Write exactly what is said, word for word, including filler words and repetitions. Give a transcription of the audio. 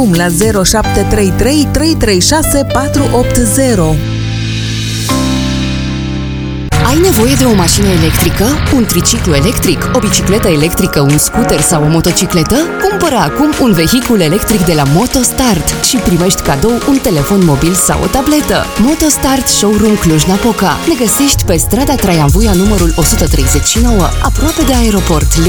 la zero șapte trei trei trei trei șase patru opt zero. Ai nevoie de o mașină electrică, un triciclu electric, o bicicletă electrică, un scooter sau o motocicletă? Cumpără acum un vehicul electric de la MotoStart și primești cadou un telefon mobil sau o tabletă. MotoStart Showroom Cluj-Napoca. Ne găsești pe strada Traian Vuia numărul o sută treizeci și nouă, aproape de aeroport,